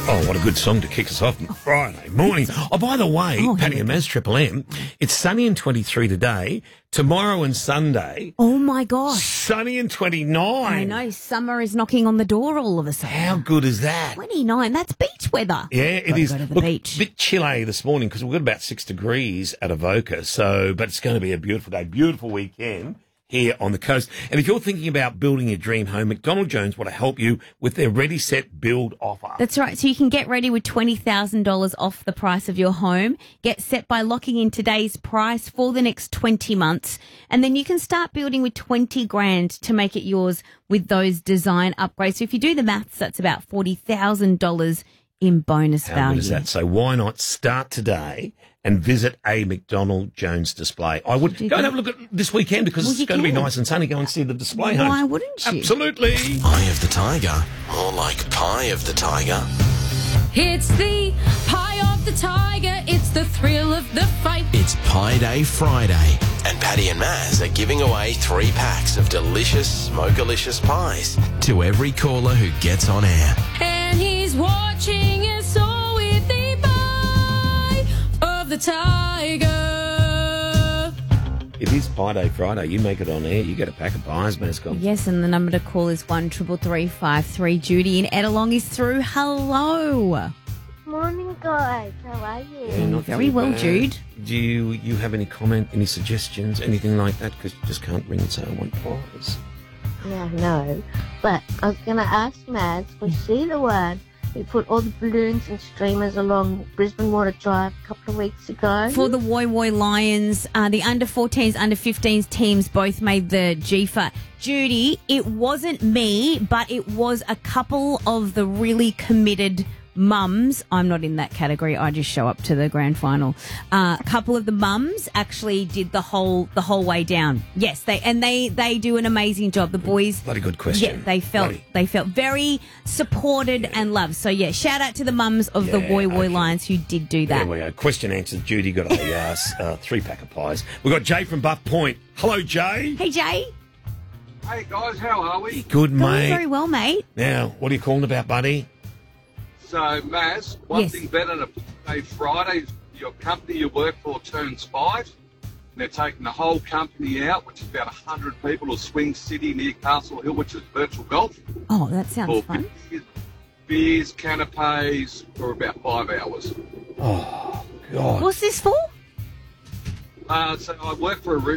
Oh, what a good song to kick us off Friday morning. Oh, by the way, Paddy and Maz, Triple M, it's sunny and 23 today. Tomorrow and Sunday, Oh, my gosh. sunny and 29. I know. Summer is knocking on the door all of a sudden. How good is that? 29. That's beach weather. Yeah, it Gotta is. go to the Look, beach. a bit chilly this morning because we've got about 6 degrees at Avoca. But it's going to be a beautiful day, beautiful weekend here on the coast. And if you're thinking about building your dream home, McDonald Jones want to help you with their Ready, Set, Build offer. That's right. So you can get ready with $20,000 off the price of your home. Get set by locking in today's price for the next 20 months. And then you can start building with 20 grand to make it yours with those design upgrades. So if you do the maths, that's about $40,000 in bonus value. How good is that? So why not start today and visit a McDonald Jones display? I would go and have a look at this weekend because it's going to be nice and sunny. Go and see the display homes. Why wouldn't you? Absolutely. Eye of the tiger, more like pie of the tiger. It's the pie of the tiger. It's the thrill of the fight. It's Pie Day Friday, and Paddy and Maz are giving away 3 packs of delicious, smokelicious pies to every caller who gets on air. And he's watching us all with the pie of the tiger. It is Pie Day Friday. You make it on air. You get a pack of pies, Mascom. Yes, and the number to call is 13353. Judy in Ettalong is through. Hello. Morning, guys. How are you? Yeah, not Very too well, bad. Jude. Do you have any comment, any suggestions, anything like that? Because you just can't ring and say I want pies. No. But I was going to ask Maz, was she the one who put all the balloons and streamers along Brisbane Water Drive a couple of weeks ago? For the Woy Woy Lions, the under-14s, under-15s teams both made the GFA. Judy, it wasn't me, but it was a couple of the really committed mums. I'm not in that category. I just show up to the grand final. A couple of the mums actually did the whole way down. Yes, they do an amazing job. The boys, Bloody good question. yeah, they felt very supported and loved. So yeah, shout out to the mums of the Woy Woy Lions who did do that. There we go. Question answered. Judy got a 3-pack of pies. We've got Jay from Buff Point. Hello, Jay. Hey Jay, Hey guys, how are we? Good, going mate. very well, mate. Now, what are you calling about, buddy? So, Maz, one Yes. thing better than a Day Friday is your company you work for turns 5. And they're taking the whole company out, which is about 100 people, to Swing City near Castle Hill, which is virtual golf. Oh, that sounds For fun. beers, canapes for about 5 hours. Oh, God. What's this for? So I work for a